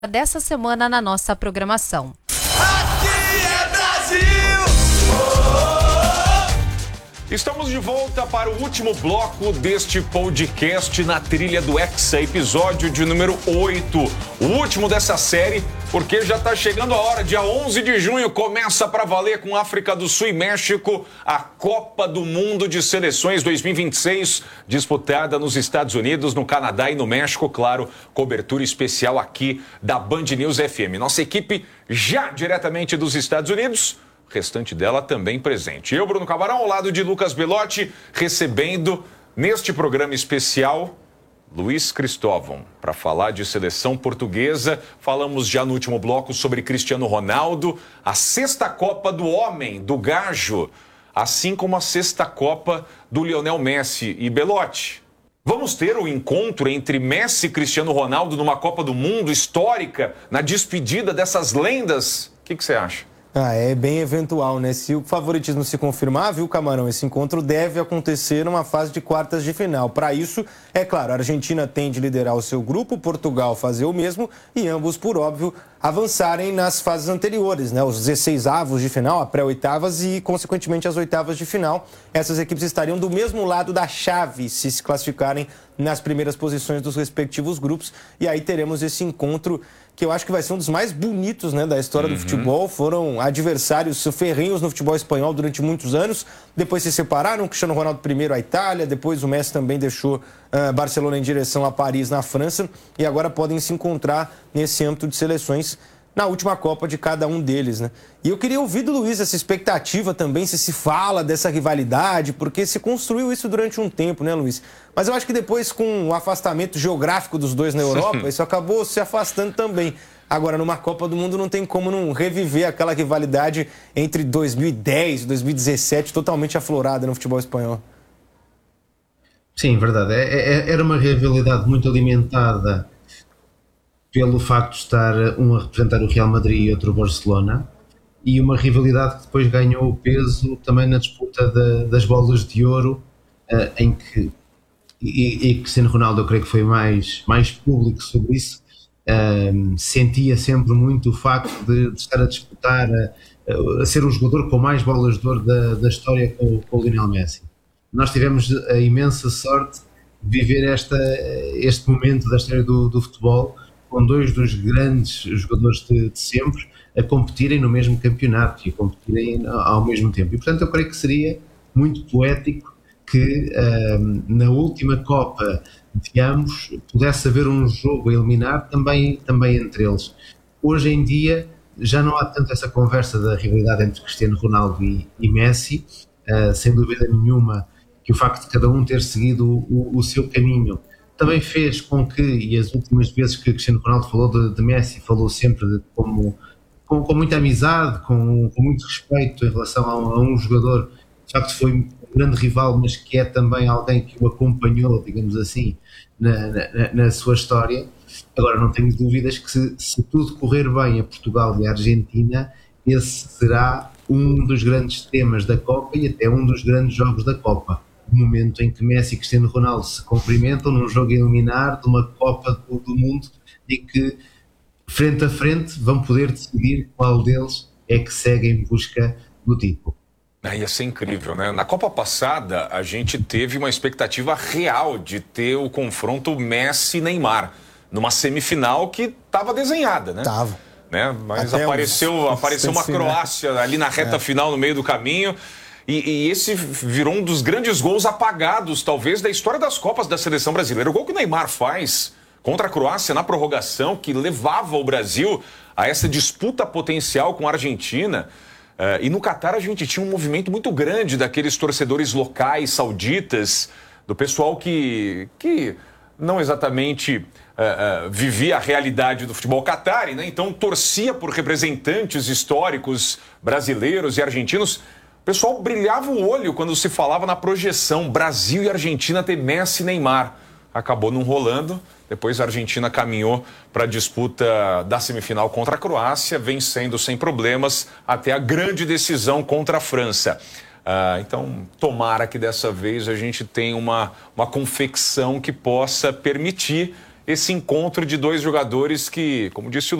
dessa semana na nossa programação. Aqui é Brasil! Estamos de volta para o último bloco deste podcast na trilha do Hexa, episódio de número 8. O último dessa série, porque já está chegando a hora. Dia 11 de junho começa para valer com África do Sul e México a Copa do Mundo de Seleções 2026, disputada nos Estados Unidos, no Canadá e no México. Claro, cobertura especial aqui da Band News FM. Nossa equipe já diretamente dos Estados Unidos, restante dela também presente. Eu, Bruno Camarão, ao lado de Lucas Belotti, recebendo neste programa especial Luiz Cristóvão, para falar de seleção portuguesa. Falamos já no último bloco sobre Cristiano Ronaldo, a sexta Copa do Homem, do Gajo, assim como a sexta Copa do Lionel Messi. E Belotti, vamos ter o encontro entre Messi e Cristiano Ronaldo numa Copa do Mundo histórica, na despedida dessas lendas? O que você acha? É bem eventual, né? Se o favoritismo se confirmar, viu, Camarão? Esse encontro deve acontecer numa fase de quartas de final. Para isso, é claro, a Argentina tem de liderar o seu grupo, Portugal fazer o mesmo e ambos, por óbvio, avançarem nas fases anteriores, né? Os 16avos de final, a pré-oitavas e, consequentemente, as oitavas de final. Essas equipes estariam do mesmo lado da chave se classificarem nas primeiras posições dos respectivos grupos. E aí teremos esse encontro que eu acho que vai ser um dos mais bonitos, né, da história do futebol. Foram adversários ferrenhos no futebol espanhol durante muitos anos. Depois se separaram, Cristiano Ronaldo primeiro a Itália, depois o Messi também deixou Barcelona em direção a Paris, na França, e agora podem se encontrar nesse âmbito de seleções na última Copa de cada um deles, né? E eu queria ouvir do Luiz essa expectativa também, se fala dessa rivalidade, porque se construiu isso durante um tempo, né, Luiz? Mas eu acho que depois, com o afastamento geográfico dos dois na Europa, isso acabou se afastando também. Agora, numa Copa do Mundo não tem como não reviver aquela rivalidade entre 2010 e 2017, totalmente aflorada no futebol espanhol. Sim, verdade. Era uma rivalidade muito alimentada pelo facto de estar um a representar o Real Madrid e outro o Barcelona, e uma rivalidade que depois ganhou o peso também na disputa das bolas de ouro, em que Cristiano Ronaldo, eu creio que foi mais público sobre isso. Sentia sempre muito o facto de estar a disputar, a ser o jogador com mais bolas de ouro da história com o Lionel Messi. Nós tivemos a imensa sorte de viver este momento da história do futebol, com dois dos grandes jogadores de sempre a competirem no mesmo campeonato e a competirem ao mesmo tempo. E, portanto, eu creio que seria muito poético que na última Copa de ambos pudesse haver um jogo a eliminar também entre eles. Hoje em dia já não há tanto essa conversa da rivalidade entre Cristiano Ronaldo e Messi, sem dúvida nenhuma que o facto de cada um ter seguido o seu caminho também fez com que, e as últimas vezes que Cristiano Ronaldo falou de Messi, falou sempre com muita amizade, com muito respeito em relação a um jogador, de facto foi um grande rival, mas que é também alguém que o acompanhou, digamos assim, na sua história. Agora, não tenho dúvidas que se tudo correr bem a Portugal e a Argentina, esse será um dos grandes temas da Copa e até um dos grandes jogos da Copa. O momento em que Messi e Cristiano Ronaldo se cumprimentam num jogo a eliminar de uma Copa do Mundo, e que frente a frente vão poder decidir qual deles é que segue em busca do título. Ia ser incrível, né? Na Copa passada, a gente teve uma expectativa real de ter o confronto Messi-Neymar, numa semifinal que estava desenhada, né? Tava. Né? Mas apareceu uma Croácia ali na reta final, no meio do caminho. E esse virou um dos grandes gols apagados, talvez, da história das Copas da seleção brasileira. O gol que o Neymar faz contra a Croácia na prorrogação, que levava o Brasil a essa disputa potencial com a Argentina. E no Catar a gente tinha um movimento muito grande daqueles torcedores locais, sauditas, do pessoal que não exatamente vivia a realidade do futebol catari, né? Então torcia por representantes históricos brasileiros e argentinos. O pessoal brilhava o olho quando se falava na projeção Brasil e Argentina ter Messi e Neymar. Acabou não rolando. Depois a Argentina caminhou para a disputa da semifinal contra a Croácia, vencendo sem problemas até a grande decisão contra a França. Então, tomara que dessa vez a gente tenha uma confecção que possa permitir esse encontro de dois jogadores que, como disse o